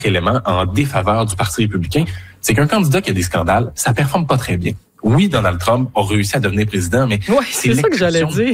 élément en défaveur du Parti républicain, c'est qu'un candidat qui a des scandales, ça performe pas très bien. Oui, Donald Trump a réussi à devenir président, mais c'est ça que j'allais dire.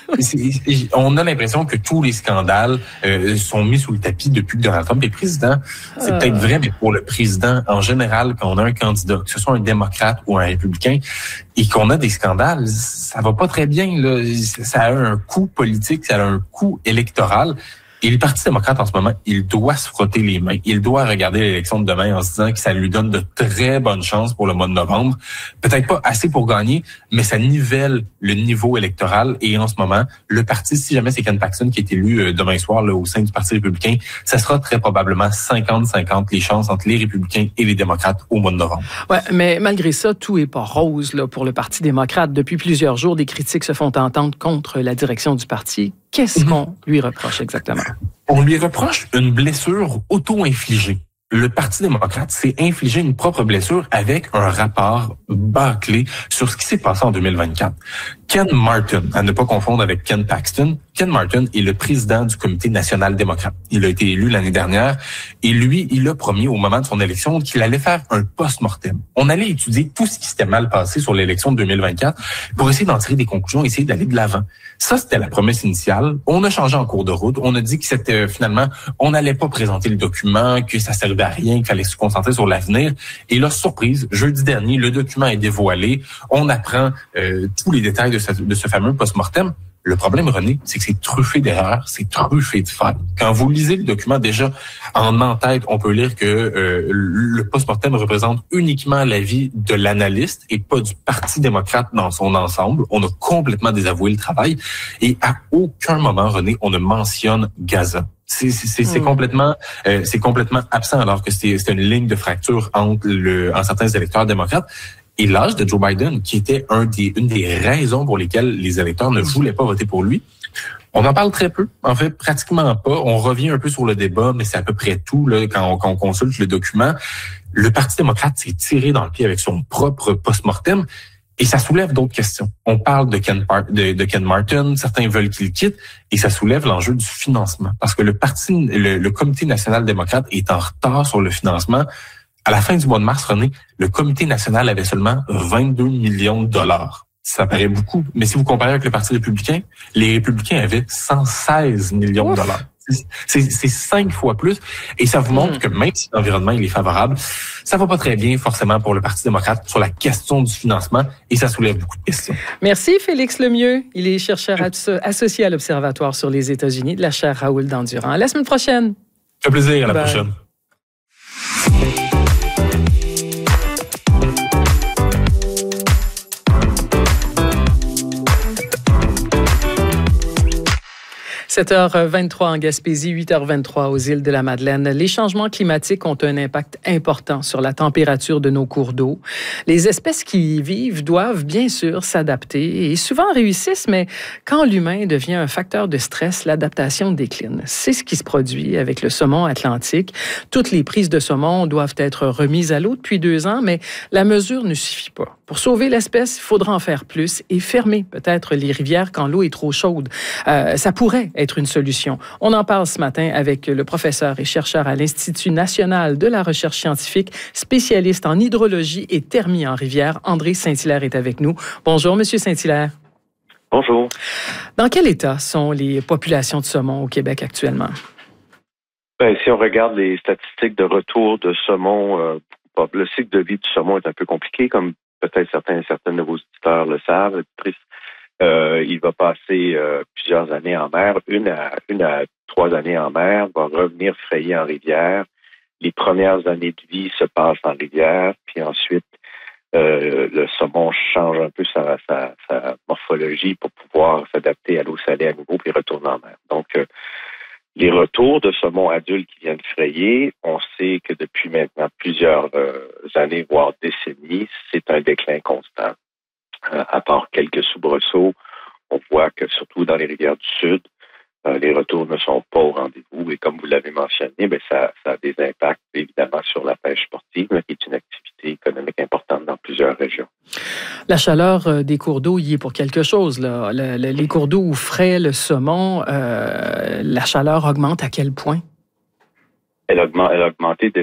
On a l'impression que tous les scandales sont mis sous le tapis depuis que Donald Trump est président. C'est peut-être vrai, mais pour le président, en général, quand on a un candidat, que ce soit un démocrate ou un républicain, et qu'on a des scandales, ça va pas très bien, là. Ça a un coût politique, ça a un coût électoral. Et le Parti démocrate, en ce moment, il doit se frotter les mains. Il doit regarder l'élection de demain en se disant que ça lui donne de très bonnes chances pour le mois de novembre. Peut-être pas assez pour gagner, mais ça nivelle le niveau électoral. Et en ce moment, le parti, si jamais c'est Ken Paxton qui est élu demain soir là, au sein du Parti républicain, ça sera très probablement 50-50 les chances entre les républicains et les démocrates au mois de novembre. Ouais, mais malgré ça, tout est pas rose là, pour le Parti démocrate. Depuis plusieurs jours, des critiques se font entendre contre la direction du parti. Qu'est-ce qu'on lui reproche exactement? On lui reproche une blessure auto-infligée. Le Parti démocrate s'est infligé une propre blessure avec un rapport bâclé sur ce qui s'est passé en 2024. Ken Martin, à ne pas confondre avec Ken Paxton, Ken Martin est le président du Comité national démocrate. Il a été élu l'année dernière et lui, il a promis au moment de son élection qu'il allait faire un post-mortem. On allait étudier tout ce qui s'était mal passé sur l'élection de 2024 pour essayer d'en tirer des conclusions, essayer d'aller de l'avant. Ça, c'était la promesse initiale. On a changé en cours de route. On a dit que c'était finalement, on n'allait pas présenter le document, que ça servait à rien, qu'il fallait se concentrer sur l'avenir. Et là, surprise, jeudi dernier, le document est dévoilé. On apprend tous les détails de ce fameux post-mortem. Le problème, René, c'est que c'est truffé d'erreurs, c'est truffé de failles. Quand vous lisez le document, déjà, en en-tête, on peut lire que le post-mortem représente uniquement l'avis de l'analyste et pas du Parti démocrate dans son ensemble. On a complètement désavoué le travail. Et à aucun moment, René, on ne mentionne Gaza. C'est complètement absent, alors que c'est une ligne de fracture entre certains électeurs démocrates. Et l'âge de Joe Biden, qui était une des raisons pour lesquelles les électeurs ne voulaient pas voter pour lui, on en parle très peu. En fait, pratiquement pas. On revient un peu sur le débat, mais c'est à peu près tout là, quand on consulte le document. Le Parti démocrate s'est tiré dans le pied avec son propre post-mortem et ça soulève d'autres questions. On parle de Ken Martin, certains veulent qu'il quitte et ça soulève l'enjeu du financement. Parce que le Comité national démocrate est en retard sur le financement. À la fin du mois de mars, René, le Comité national avait seulement 22 millions de dollars. Ça paraît beaucoup, mais si vous comparez avec le Parti républicain, les républicains avaient 116 millions de dollars. C'est 5 fois plus. Et ça vous montre que même si l'environnement il est favorable, ça va pas très bien forcément pour le Parti démocrate sur la question du financement et ça soulève beaucoup de questions. Merci Félix Lemieux. Il est chercheur associé à l'Observatoire sur les États-Unis de la chaire Raoul Dandurand. À la semaine prochaine. Ça fait plaisir. À la prochaine. 7h23 en Gaspésie, 8h23 aux îles de la Madeleine. Les changements climatiques ont un impact important sur la température de nos cours d'eau. Les espèces qui y vivent doivent bien sûr s'adapter et souvent réussissent, mais quand l'humain devient un facteur de stress, l'adaptation décline. C'est ce qui se produit avec le saumon atlantique. Toutes les prises de saumon doivent être remises à l'eau depuis 2 ans, mais la mesure ne suffit pas. Pour sauver l'espèce, il faudra en faire plus et fermer peut-être les rivières quand l'eau est trop chaude. Ça pourrait être une solution. On en parle ce matin avec le professeur et chercheur à l'Institut national de la recherche scientifique, spécialiste en hydrologie et thermie en rivière. André Saint-Hilaire est avec nous. Bonjour, Monsieur Saint-Hilaire. Bonjour. Dans quel état sont les populations de saumon au Québec actuellement? Bien, si on regarde les statistiques de retour de saumon, le cycle de vie du saumon est un peu compliqué, comme peut-être certains de vos auditeurs le savent. Il va passer plusieurs années en mer, une à 3 années en mer, va revenir frayer en rivière. Les premières années de vie se passent en rivière, puis ensuite le saumon change un peu sa morphologie pour pouvoir s'adapter à l'eau salée à nouveau puis retourner en mer. Donc les retours de saumon adultes qui viennent frayer, on sait que depuis maintenant plusieurs années, voire décennies, c'est un déclin constant. À part quelques soubresauts, on voit que surtout dans les rivières du Sud, les retours ne sont pas au rendez-vous. Et comme vous l'avez mentionné, ça a des impacts évidemment sur la pêche sportive, qui est une activité économique importante dans plusieurs régions. La chaleur des cours d'eau y est pour quelque chose, là. Les cours d'eau où fraie le saumon, la chaleur augmente à quel point? Elle a augmenté